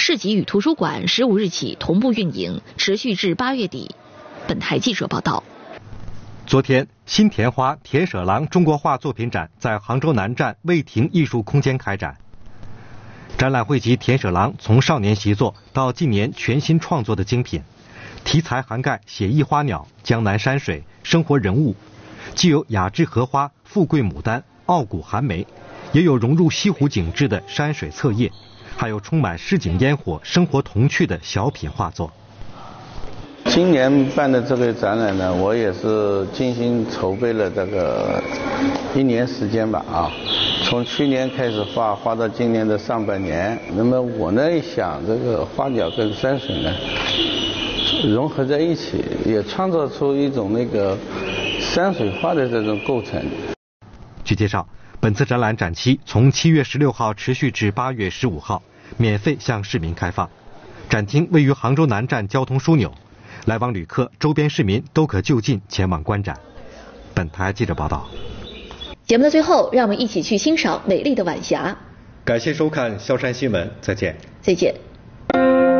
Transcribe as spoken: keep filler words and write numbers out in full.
市集与图书馆十五日起同步运营，持续至八月底。本台记者报道。 昨天，新田花田舍郎中国画作品展在杭州南站魏亭艺术空间开展。展览汇集田舍郎从少年习作到近年全新创作的精品，题材涵盖写意花鸟、江南山水、生活人物，既有雅致荷花、富贵牡丹、傲骨寒梅，也有融入西湖景致的山水册页，还有充满市井烟火、生活童趣的小品画作。 今年办的这个展览呢，我也是精心筹备了这个一年时间吧啊，从去年开始画，画到今年的上半年。那么我呢想，这个花鸟跟山水呢融合在一起，也创造出一种那个山水画的这种构成。 据介绍，本次展览展期从七月十六号持续至八月十五号，免费向市民开放。展厅位于杭州南站交通枢纽。来往旅客、周边市民都可就近前往观展。本台记者报道。 节目的最后，让我们一起去欣赏美丽的晚霞。 感谢收看萧山新闻，再见。 再见。